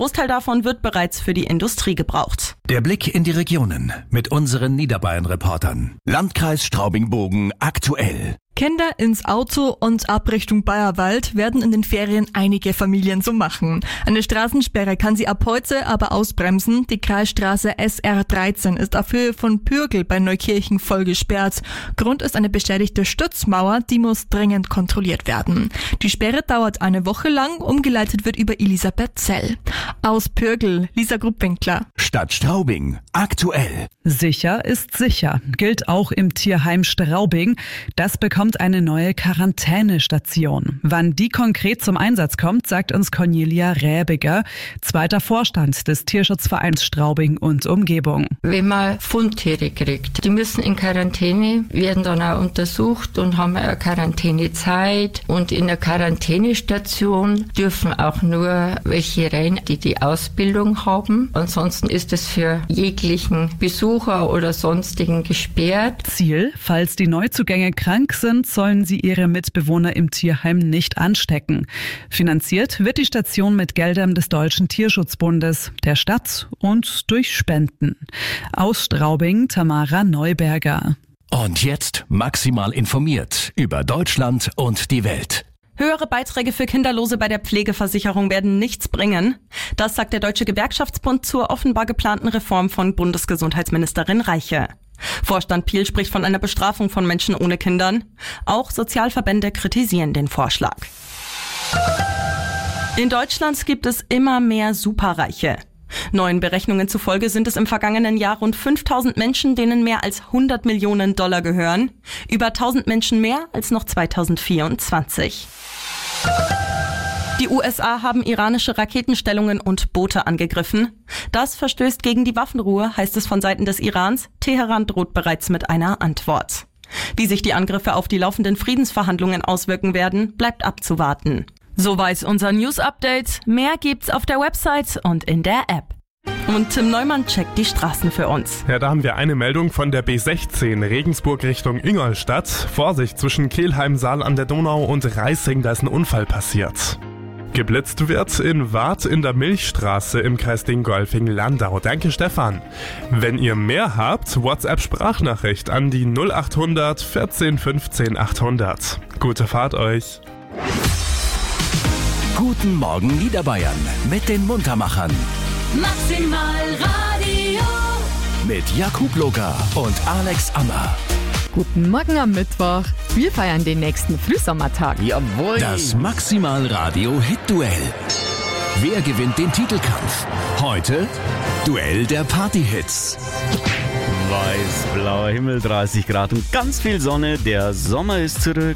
Großteil davon wird bereits für die Industrie gebraucht. Der Blick in die Regionen mit unseren Niederbayern-Reportern. Landkreis Straubing-Bogen aktuell. Kinder ins Auto und ab Richtung Bayerwald werden in den Ferien einige Familien so machen. Eine Straßensperre kann sie ab heute aber ausbremsen. Die Kreisstraße SR13 ist auf Höhe von Pürgl bei Neukirchen voll gesperrt. Grund ist eine beschädigte Stützmauer, die muss dringend kontrolliert werden. Die Sperre dauert eine Woche lang, umgeleitet wird über Elisabethzell. Aus Pürgl, Lisa Gruppwinkler. Stadt Straubing aktuell. Sicher ist sicher, gilt auch im Tierheim Straubing. Das bekommt eine neue Quarantänestation. Wann die konkret zum Einsatz kommt, sagt uns Cornelia Räbiger, zweiter Vorstand des Tierschutzvereins Straubing und Umgebung. Wenn man Fundtiere kriegt, die müssen in Quarantäne, werden dann auch untersucht und haben eine Quarantänezeit. Und in der Quarantänestation dürfen auch nur welche rein, die die Ausbildung haben. Ansonsten ist es für jeglichen Besucher oder sonstigen gesperrt. Ziel, falls die Neuzugänge krank sind, sollen sie ihre Mitbewohner im Tierheim nicht anstecken. Finanziert wird die Station mit Geldern des Deutschen Tierschutzbundes, der Stadt und durch Spenden. Aus Straubing, Tamara Neuberger. Und jetzt maximal informiert über Deutschland und die Welt. Höhere Beiträge für Kinderlose bei der Pflegeversicherung werden nichts bringen. Das sagt der Deutsche Gewerkschaftsbund zur offenbar geplanten Reform von Bundesgesundheitsministerin Reiche. Vorstand Piel spricht von einer Bestrafung von Menschen ohne Kindern. Auch Sozialverbände kritisieren den Vorschlag. In Deutschland gibt es immer mehr Superreiche. Neuen Berechnungen zufolge sind es im vergangenen Jahr rund 5.000 Menschen, denen mehr als 100 Millionen Dollar gehören. Über 1.000 Menschen mehr als noch 2024. Die USA haben iranische Raketenstellungen und Boote angegriffen. Das verstößt gegen die Waffenruhe, heißt es von Seiten des Irans. Teheran droht bereits mit einer Antwort. Wie sich die Angriffe auf die laufenden Friedensverhandlungen auswirken werden, bleibt abzuwarten. Soweit unser News-Update. Mehr gibt's auf der Website und in der App. Und Tim Neumann checkt die Straßen für uns. Ja, da haben wir eine Meldung von der B16 Regensburg Richtung Ingolstadt. Vorsicht, zwischen Kelheim, Saal an der Donau und Reissing, da ist ein Unfall passiert. Geblitzt wird in Waadt in der Milchstraße im Kreis Dingolfing-Landau. Danke, Stefan. Wenn ihr mehr habt, WhatsApp-Sprachnachricht an die 0800 14 15 800. Gute Fahrt euch. Guten Morgen Niederbayern mit den Muntermachern. Maximal Radio. Mit Jakub Locker und Alex Ammer. Guten Morgen am Mittwoch. Wir feiern den nächsten Frühsommertag. Jawohl. Das Maximal Radio Hit-Duell. Wer gewinnt den Titelkampf? Heute Duell der Party-Hits. Weiß, blauer Himmel, 30 Grad und ganz viel Sonne. Der Sommer ist zurück.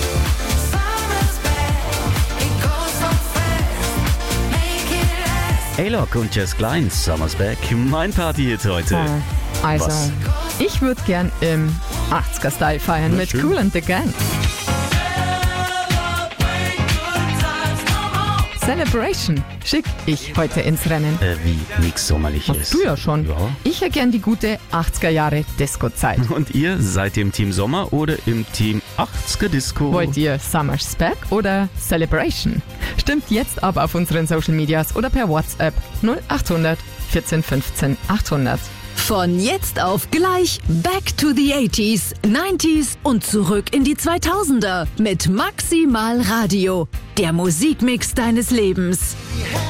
A-Lock und Jess Klein, Summer's Back. Mein Party-Hit heute. Also, Was? ich würde gern im 80er-Style feiern mit schön. Kool and the Gang. Celebration schick ich heute ins Rennen. Wie nix Sommerliches. Hast du ja schon. Ja. Ich hätte gern die gute 80er-Jahre-Disco-Zeit. Und ihr, seid ihr im Team Sommer oder im Team 80er Disco? Wollt ihr Summer's Back oder Celebration? Stimmt jetzt ab auf unseren Social Medias oder per WhatsApp 0800 14 15 800. Von jetzt auf gleich Back to the 80s, 90s und zurück in die 2000er mit Maximal Radio. Der Musikmix deines Lebens.